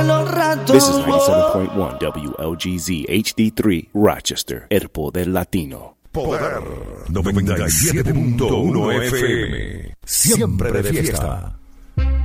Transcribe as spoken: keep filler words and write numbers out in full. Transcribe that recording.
This is ninety-seven point one W L G Z H D three Rochester, El Poder Latino. Poder noventa y siete punto uno F M. Siempre de fiesta.